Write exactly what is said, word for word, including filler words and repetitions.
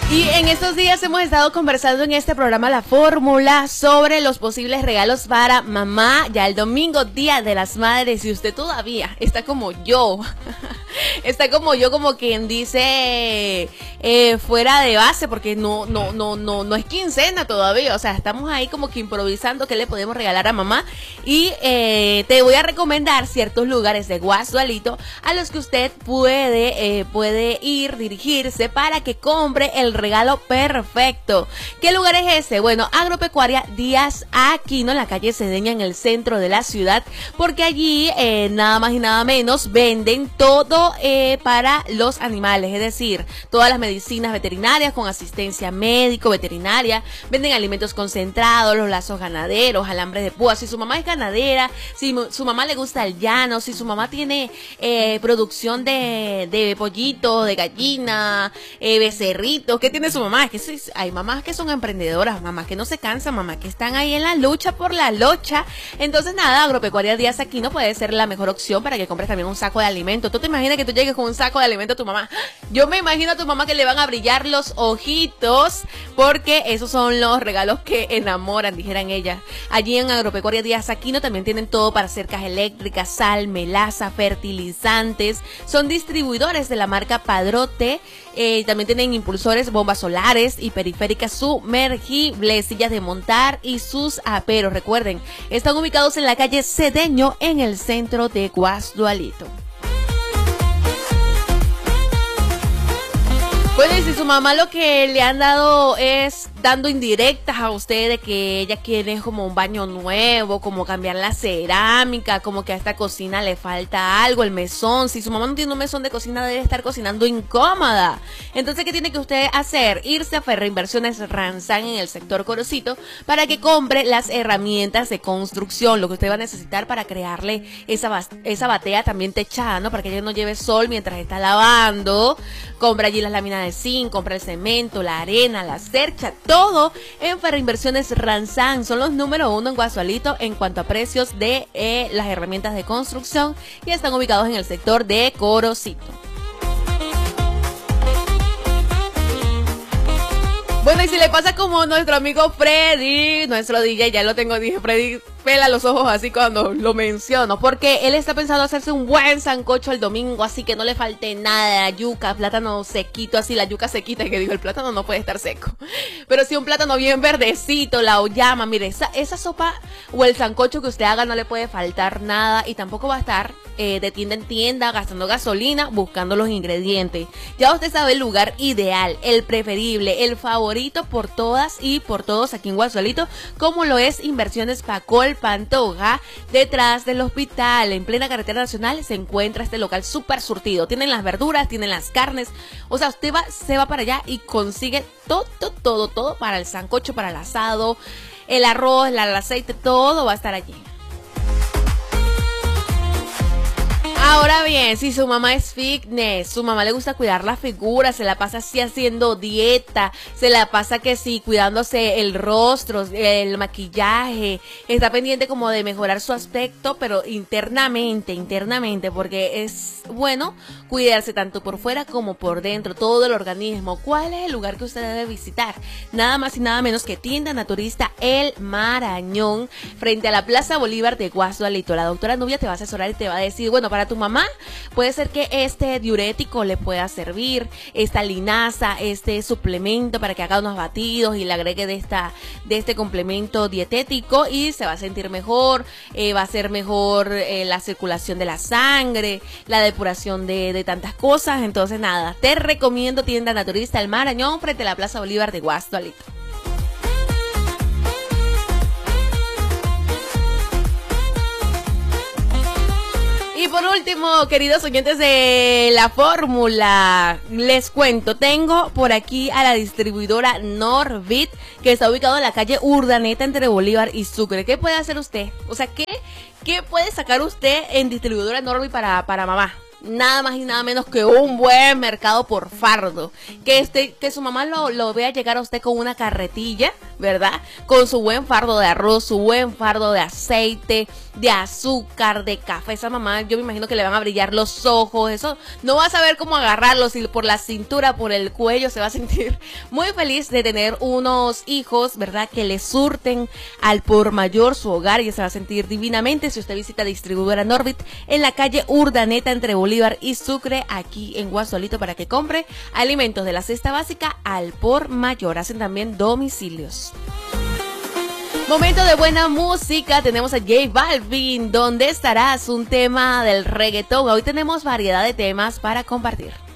Y en estos días hemos estado conversando en este programa La Fórmula sobre los posibles regalos para mamá. Ya el domingo, Día de las Madres, y usted todavía está como yo, está como yo, como quien dice, eh, fuera de base, porque no, no, no, no, no es quincena todavía. O sea, estamos ahí como que improvisando qué le podemos regalar a mamá. Y eh, te voy a recomendar ciertos lugares de Guasdualito a los que usted puede, eh, puede ir, dirigirse para que compre el regalo perfecto. ¿Qué lugar es ese? Bueno, Agropecuaria Díaz Aquino, en la calle Cedeña, en el centro de la ciudad, porque allí eh, nada más y nada menos venden todo eh, para los animales, es decir, todas las medicinas veterinarias con asistencia médico, veterinaria, venden alimentos concentrados, los lazos ganaderos, alambres de púa. Si su mamá es ganadera, si su mamá le gusta el llano, si su mamá tiene eh, producción de, de pollito, de gallina, eh, becerritos, ¿qué tiene su mamá? Es que sí, hay mamás que son emprendedoras, mamás que no se cansan, mamás que están ahí en la lucha por la locha. Entonces nada, Agropecuaria Díaz Aquino puede ser la mejor opción para que compres también un saco de alimento. ¿Tú te imaginas que tú llegues con un saco de alimento a tu mamá? Yo me imagino a tu mamá que le van a brillar los ojitos, porque esos son los regalos que enamoran, dijeran ellas. Allí en Agropecuaria Díaz Aquino también tienen todo para cercas eléctricas, sal, melaza, fertilizantes. Son distribuidores de la marca Padrote. Eh, también tienen impulsores, bombas solares y periféricas sumergibles, sillas de montar y sus aperos. Recuerden, están ubicados en la calle Cedeño, en el centro de Guasdualito. Bueno, y si su mamá lo que le han dado es dando indirectas a usted de que ella quiere como un baño nuevo, como cambiar la cerámica, como que a esta cocina le falta algo, el mesón. Si su mamá no tiene un mesón de cocina, debe estar cocinando incómoda. Entonces, ¿qué tiene que usted hacer? Irse a Ferreinversiones Ranzán en el sector Corocito para que compre las herramientas de construcción, lo que usted va a necesitar para crearle esa, esa batea también techada, ¿no? Para que ella no lleve sol mientras está lavando. Compra allí las láminas de zinc, compra el cemento, la arena, la cercha, todo en Ferreinversiones Ranzán. Son los número uno en Guasdualito en cuanto a precios de eh, las herramientas de construcción, y están ubicados en el sector de Corocito. Bueno, y si le pasa como nuestro amigo Freddy, nuestro D J, ya lo tengo, dije, Freddy pela los ojos así cuando lo menciono, porque él está pensando hacerse un buen sancocho el domingo, así que no le falte nada, yuca, plátano sequito, así la yuca sequita, que digo, el plátano no puede estar seco, pero sí un plátano bien verdecito, la oyama. Mire, esa, esa sopa o el sancocho que usted haga no le puede faltar nada, y tampoco va a estar eh, de tienda en tienda gastando gasolina buscando los ingredientes. Ya usted sabe el lugar ideal, el preferible, el favorito por todas y por todos aquí en Guasdualito, como lo es Inversiones Pacol Pantoja. Detrás del hospital, en plena carretera nacional, se encuentra este local súper surtido. Tienen las verduras, tienen las carnes. O sea, usted va, se va para allá y consigue todo, todo, todo, todo para el sancocho, para el asado, el arroz, el, el aceite, todo va a estar allí. Ahora bien, si su mamá es fitness, su mamá le gusta cuidar la figura, se la pasa así haciendo dieta, se la pasa que sí, cuidándose el rostro, el maquillaje, está pendiente como de mejorar su aspecto, pero internamente, internamente, porque es bueno cuidarse tanto por fuera como por dentro, todo el organismo. ¿Cuál es el lugar que usted debe visitar? Nada más y nada menos que Tienda Naturista El Marañón, frente a la Plaza Bolívar de Guasdualito. La doctora Nubia te va a asesorar y te va a decir, bueno, para tu mamá puede ser que este diurético le pueda servir, esta linaza, este suplemento para que haga unos batidos y le agregue de esta de este complemento dietético, y se va a sentir mejor, eh, va a ser mejor eh, la circulación de la sangre, la depuración de, de tantas cosas. Entonces nada, te recomiendo Tienda Naturista El Marañón, frente a la Plaza Bolívar de Guasdualito. Y por último, queridos oyentes de La Fórmula, les cuento, tengo por aquí a la distribuidora Norbit, que está ubicado en la calle Urdaneta entre Bolívar y Sucre. ¿Qué puede hacer usted? O sea, ¿qué, qué puede sacar usted en distribuidora Norbit para, para mamá? nada más y nada menos que un buen mercado por fardo. Que este, que su mamá lo, lo vea llegar a usted con una carretilla, ¿verdad? Con su buen fardo de arroz, su buen fardo de aceite, de azúcar, de café. Esa mamá, yo me imagino que le van a brillar los ojos. Eso no va a saber cómo agarrarlo, si por la cintura, por el cuello. Se va a sentir muy feliz de tener unos hijos, ¿verdad? Que le surten al por mayor su hogar, y se va a sentir divinamente si usted visita distribuidora Norbit en la calle Urdaneta entre Bolívar y Sucre, aquí en Guasolito, para que compre alimentos de la cesta básica al por mayor. Hacen también domicilios. Momento de buena música, tenemos a J Balvin, ¿dónde estarás? Un tema del reggaetón. Hoy tenemos variedad de temas para compartir.